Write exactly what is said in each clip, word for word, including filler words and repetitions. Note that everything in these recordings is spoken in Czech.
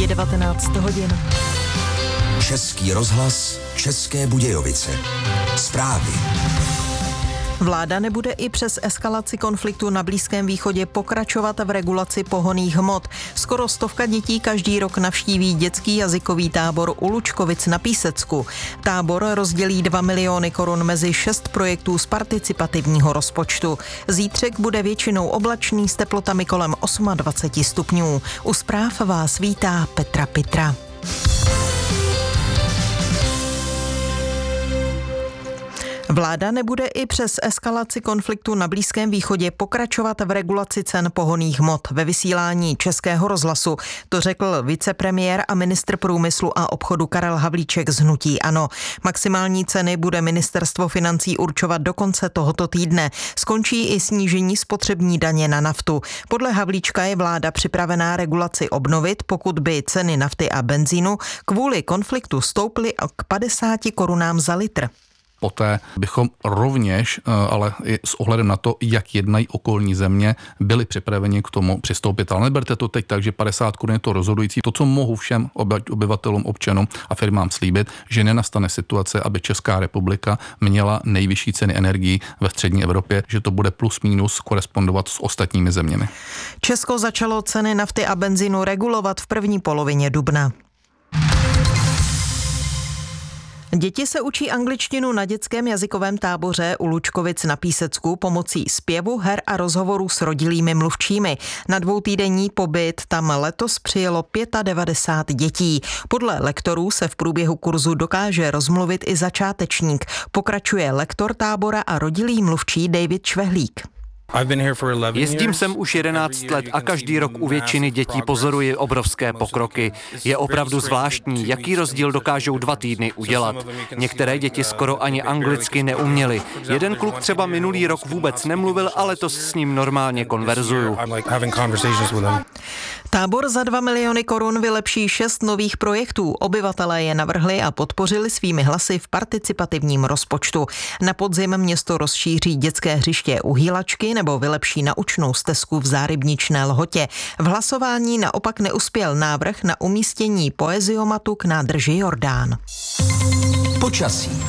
Je devatenáct hodin. Český rozhlas, České Budějovice. Zprávy. Vláda nebude i přes eskalaci konfliktu na Blízkém východě pokračovat v regulaci pohonných hmot. Skoro stovka dětí každý rok navštíví dětský jazykový tábor u Lučkovic na Písecku. Tábor rozdělí dva miliony korun mezi šest projektů z participativního rozpočtu. Zítřek bude většinou oblačný s teplotami kolem dvacet osm stupňů. U zpráv vás vítá Petra Pitra. Vláda nebude i přes eskalaci konfliktu na Blízkém východě pokračovat v regulaci cen pohonných hmot. Ve vysílání Českého rozhlasu to řekl vicepremiér a ministr průmyslu a obchodu Karel Havlíček z hnutí ANO. Maximální ceny bude ministerstvo financí určovat do konce tohoto týdne. Skončí i snížení spotřební daně na naftu. Podle Havlíčka je vláda připravená regulaci obnovit, pokud by ceny nafty a benzínu kvůli konfliktu stouply k padesáti korunám za litr. Poté bychom rovněž, ale i s ohledem na to, jak jednají okolní země, byli připraveni k tomu přistoupit. Ale neberte to teď tak, že padesát korun je to rozhodující. To, co mohu všem obyvatelům, občanům a firmám slíbit, že nenastane situace, aby Česká republika měla nejvyšší ceny energií ve střední Evropě, že to bude plus minus korespondovat s ostatními zeměmi. Česko začalo ceny nafty a benzínu regulovat v první polovině dubna. Děti se učí angličtinu na dětském jazykovém táboře u Lučkovic na Písecku pomocí zpěvu, her a rozhovorů s rodilými mluvčími. Na dvoutýdenní pobyt tam letos přijelo devadesát pět dětí. Podle lektorů se v průběhu kurzu dokáže rozmluvit i začátečník. Pokračuje lektor tábora a rodilý mluvčí David Švehlík. Jezdím sem už jedenáct let a každý rok u většiny dětí pozoruji obrovské pokroky. Je opravdu zvláštní, jaký rozdíl dokážou dva týdny udělat. Některé děti skoro ani anglicky neuměly. Jeden kluk třeba minulý rok vůbec nemluvil, ale to s ním normálně konverzuju. Tábor za dva miliony korun vylepší šest nových projektů. Obyvatelé je navrhli a podpořili svými hlasy v participativním rozpočtu. Na podzim město rozšíří dětské hřiště u Hýlačky nebo vylepší naučnou stezku v Zárybničné Lhotě. V hlasování naopak neuspěl návrh na umístění poeziomatu k nádrži Jordán. Počasí.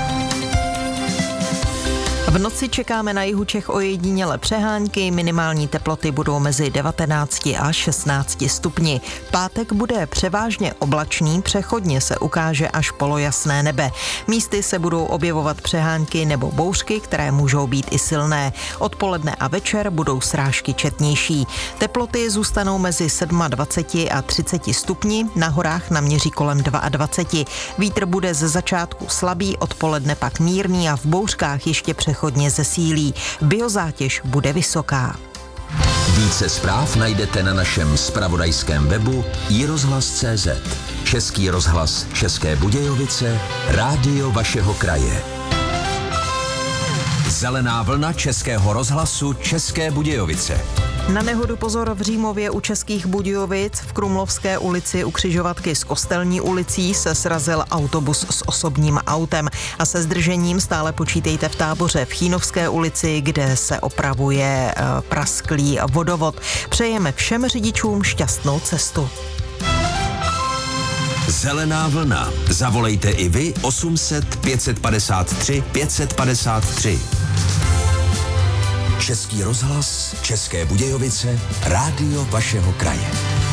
V noci čekáme na jihu Čech ojedinělé přehánky, minimální teploty budou mezi devatenácti a šestnácti stupni. Pátek bude převážně oblačný, přechodně se ukáže až polojasné nebe. Místy se budou objevovat přehánky nebo bouřky, které můžou být i silné. Odpoledne a večer budou srážky četnější. Teploty zůstanou mezi dvaceti sedmi a třiceti stupni, na horách naměří kolem dvacet dva. Vítr bude ze začátku slabý, odpoledne pak mírný a v bouřkách ještě přechodně hodně zesílí. Biozátěž bude vysoká. Více zpráv najdete na našem zpravodajském webu i rozhlas tečka cé zet. Český rozhlas České Budějovice, rádio vašeho kraje. Zelená vlna Českého rozhlasu České Budějovice. Na nehodu pozor v Římově u Českých Budějovic. V Krumlovské ulici u křižovatky s Kostelní ulicí se srazil autobus s osobním autem a se zdržením stále počítejte v Táboře v Chínovské ulici, kde se opravuje prasklý vodovod. Přejeme všem řidičům šťastnou cestu. Zelená vlna. Zavolejte i vy osm set pět padesát tři pět padesát tři. Český rozhlas České Budějovice, rádio vašeho kraje.